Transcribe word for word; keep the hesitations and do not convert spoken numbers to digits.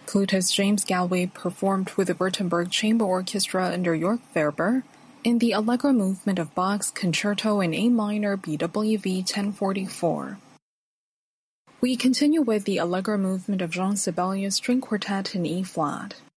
Flutist James Galway performed with the Württemberg Chamber Orchestra under Jörg Werber in the Allegro movement of Bach's Concerto in A minor B W V ten forty-four. We continue with the Allegro movement of Jean Sibelius String Quartet in E flat.